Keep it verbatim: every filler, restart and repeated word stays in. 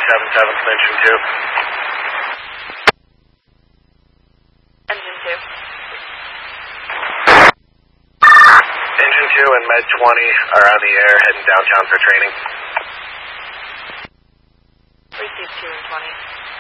seven seven from Engine two. Engine two. Engine two and Med twenty are on the air heading downtown for training. Receive two and twenty.